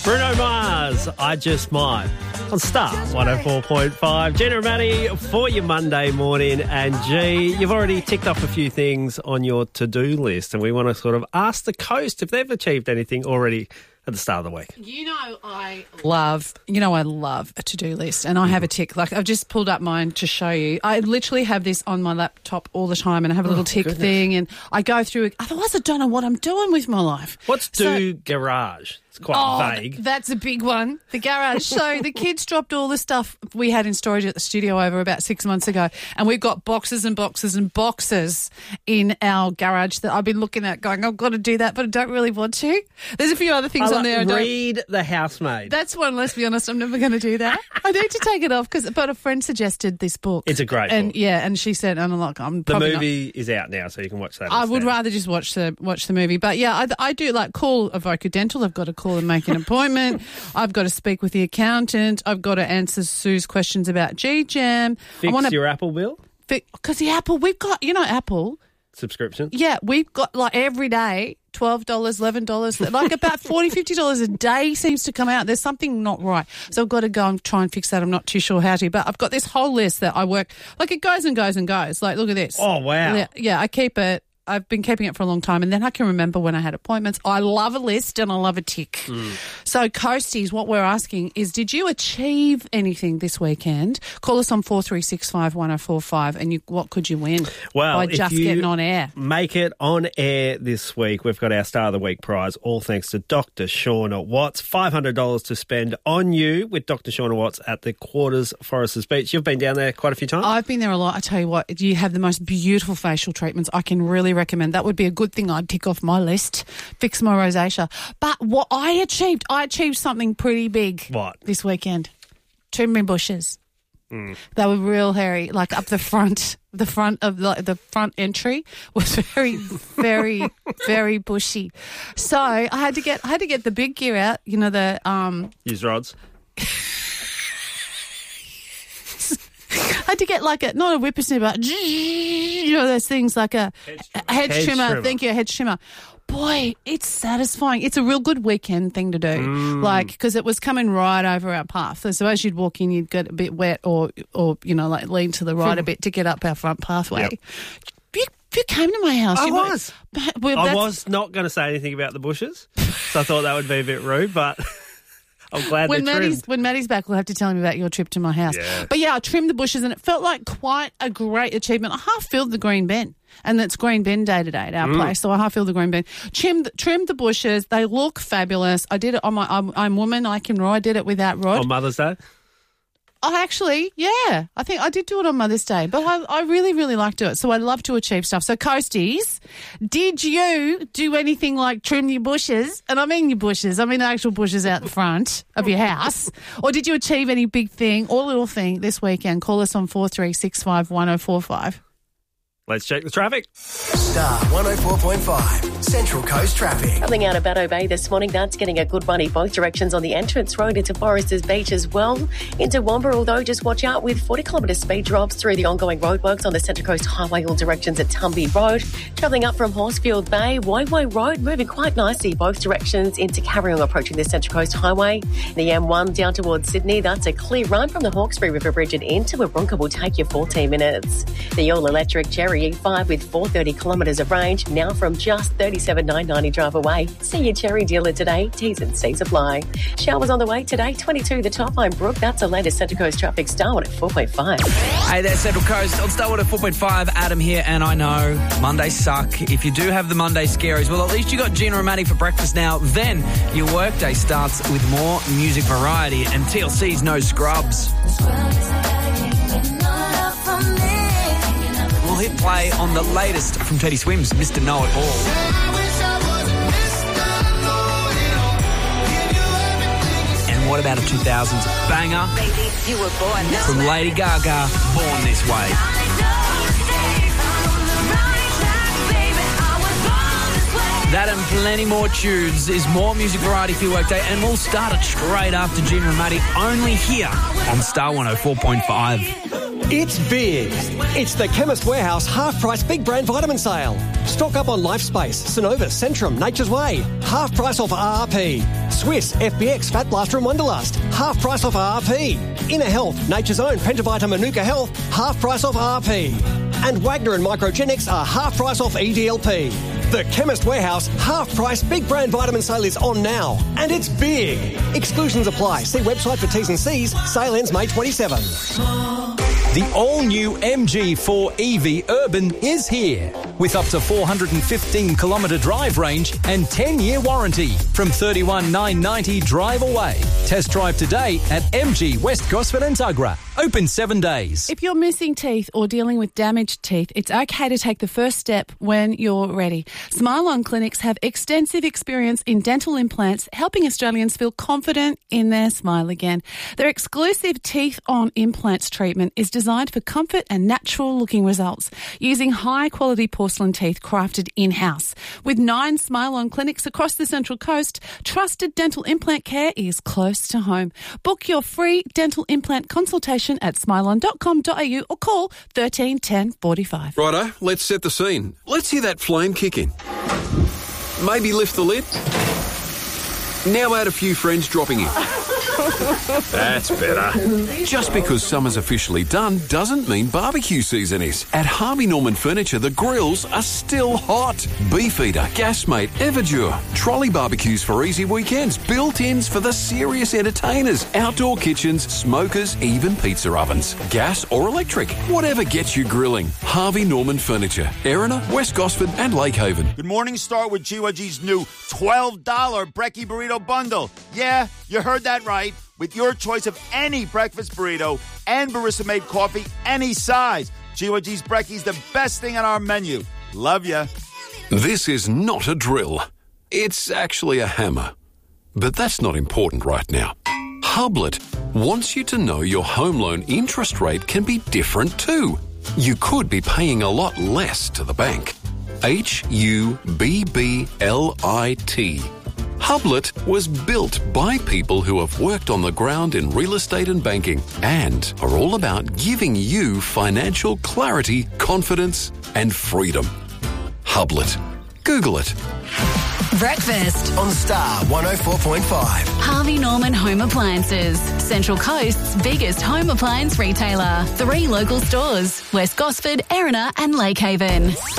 Bruno Mars, I Just Might, on Star 104.5. Gina and Maddie for your Monday morning. And G, you've already ticked off a few things on your to-do list, and we want to sort of ask the coast if they've achieved anything already at the start of the week. I love a to-do list, and I have a tick. Like, I've just pulled up mine to show you. I literally have this on my laptop all the time, and I have a little tick thing, and I go through it. Otherwise, I don't know what I'm doing with my life. What's garage? It's quite vague. That's a big one. The garage. So the kids dropped all the stuff we had in storage at the studio over about 6 months ago, and we've got boxes and boxes and boxes in our garage that I've been looking at going, I've got to do that, but I don't really want to. There's a few other things on there. Read The Housemaid. That's one, let's be honest, I'm never going to do that. I need to take it off, but a friend suggested this book. It's a great book. Yeah, and she said, and I'm like, I'm the probably movie is out now, so you can watch that I instead. would rather just watch the movie. But yeah, I do like call Avoca Dental. I've got to call and make an appointment. I've got to speak with the accountant. I've got to answer Sue's questions about G-Jam. Fix your Apple bill? Because the Apple, we've got, Apple. Subscription? Yeah, we've got like every day, $12, $11, like about $40, $50 a day seems to come out. There's something not right. So I've got to go and try and fix that. I'm not too sure how to, but I've got this whole list that I work, like it goes and goes and goes. Like, look at this. Oh, wow. Yeah, I keep it. I've been keeping it for a long time, and then I can remember when I had appointments. I love a list and I love a tick. So, Coasties, what we're asking is, did you achieve anything this weekend? Call us on 43651045, and what could you win by just getting on air? Make it on air this week. We've got our Star of the Week prize, all thanks to Dr. Shauna Watts. $500 to spend on you with Dr. Shauna Watts at the Quarters Foresters Beach. You've been down there quite a few times? I've been there a lot. I tell you what, you have the most beautiful facial treatments. I can really recommend. That would be a good thing I'd tick off my list. Fix my rosacea. But what I achieved something pretty big. What? This weekend. Trim my bushes. They were real hairy, like up the front. The front of the front entry was very, very, very bushy. So I had to get the big gear out. You know, the use rods. I had to get like not a whippersnipper, those things like a hedge trimmer. Thank you, a hedge trimmer. Boy, it's satisfying. It's a real good weekend thing to do, because it was coming right over our path. So as you'd walk in, you'd get a bit wet or like lean to the right a bit to get up our front pathway. Yep. You came to my house. I was not going to say anything about the bushes, so I thought that would be a bit rude, but I'm glad when Maddie's back, we'll have to tell him about your trip to my house. Yeah. But yeah, I trimmed the bushes, and it felt like quite a great achievement. I half filled the green bin, and it's green bin day today at our place, so I half filled the green bin. Trimmed the bushes. They look fabulous. I did it on my I'm Woman, I Can Row. I did it without Rod. On Mother's Day? I think I did do it on Mother's Day, but I really, really like to do it. So I love to achieve stuff. So, Coasties, did you do anything like trim your bushes? And I mean your bushes. I mean the actual bushes out the front of your house. Or did you achieve any big thing or little thing this weekend? Call us on 43651045. Let's check the traffic. Star 104.5, Central Coast traffic. Coming out of Batto Bay this morning, that's getting a good run in both directions on the entrance road into Foresters Beach as well. Into Wamberal, although, just watch out with 40-kilometre speed drops through the ongoing roadworks on the Central Coast Highway, all directions at Tumby Road. Travelling up from Horsefield Bay, Wayway Road, moving quite nicely both directions into Carryong, approaching the Central Coast Highway. The M1 down towards Sydney, that's a clear run from the Hawkesbury River Bridge and into Wahroonga will take you 14 minutes. The all-electric Cherry E5 with 430 kilometres of range, now from just $37,990 drive away. See your Cherry dealer today. T's and C's apply. Showers on the way today, 22 the top. I'm Brooke. That's the latest Central Coast traffic. Star 1 at 4.5. Hey there, Central Coast. On Star 1 at 4.5, Adam here, and I know Mondays suck. If you do have the Monday scaries, well, at least you got Gina and Maddie for breakfast now. Then your workday starts with more music variety and TLC's No Scrubs. We'll hit play on the latest from Teddy Swims, Mr. Know It All. And what about a 2000s banger from Lady Gaga, Born This Way. That and plenty more tunes is more music variety for your workday, and we'll start it straight after Gina and Maddie, only here on Star 104.5. It's big. It's the Chemist Warehouse half-price big brand vitamin sale. Stock up on LifeSpace, Synovus, Centrum, Nature's Way. Half price off RRP. Swiss, FBX, Fat Blaster and Wonderlust. Half price off RRP. Inner Health, Nature's Own, Pentavita, Manuka Health. Half price off RRP. And Wagner and Microgenics are half price off EDLP. The Chemist Warehouse half-price big brand vitamin sale is on now. And it's big. Exclusions apply. See website for T's and C's. Sale ends May 27. The all-new MG4 EV Urban is here with up to 415-kilometre drive range and 10-year warranty from $31,990 drive away. Test drive today at MG West Gosford and Tuggerah. Open 7 days. If you're missing teeth or dealing with damaged teeth, it's okay to take the first step when you're ready. Smile On Clinics have extensive experience in dental implants, helping Australians feel confident in their smile again. Their exclusive Teeth On Implants treatment is designed for comfort and natural-looking results, using high-quality porcelain teeth crafted in-house. With 9 Smile On clinics across the Central Coast, trusted dental implant care is close to home. Book your free dental implant consultation at smileon.com.au or call 13 10 45. Righto, let's set the scene. Let's hear that flame kick in. Maybe lift the lid. Now add a few friends dropping in. That's better. Just because summer's officially done doesn't mean barbecue season is. At Harvey Norman Furniture, the grills are still hot. Beefeater, Gasmate, Everdure, trolley barbecues for easy weekends, built-ins for the serious entertainers, outdoor kitchens, smokers, even pizza ovens. Gas or electric, whatever gets you grilling. Harvey Norman Furniture, Erina, West Gosford and Lakehaven. Good morning, start with GYG's new $12 Brekkie Burrito Bundle. Yeah, you heard that right. With your choice of any breakfast burrito and barista-made coffee, any size. GYG's Brekkie's the best thing on our menu. Love ya. This is not a drill. It's actually a hammer. But that's not important right now. Hublet wants you to know your home loan interest rate can be different too. You could be paying a lot less to the bank. HUBBLIT. Hublet was built by people who have worked on the ground in real estate and banking and are all about giving you financial clarity, confidence and freedom. Hublet. Google it. Breakfast on Star 104.5. Harvey Norman Home Appliances, Central Coast's biggest home appliance retailer. 3 local stores, West Gosford, Erina and Lakehaven.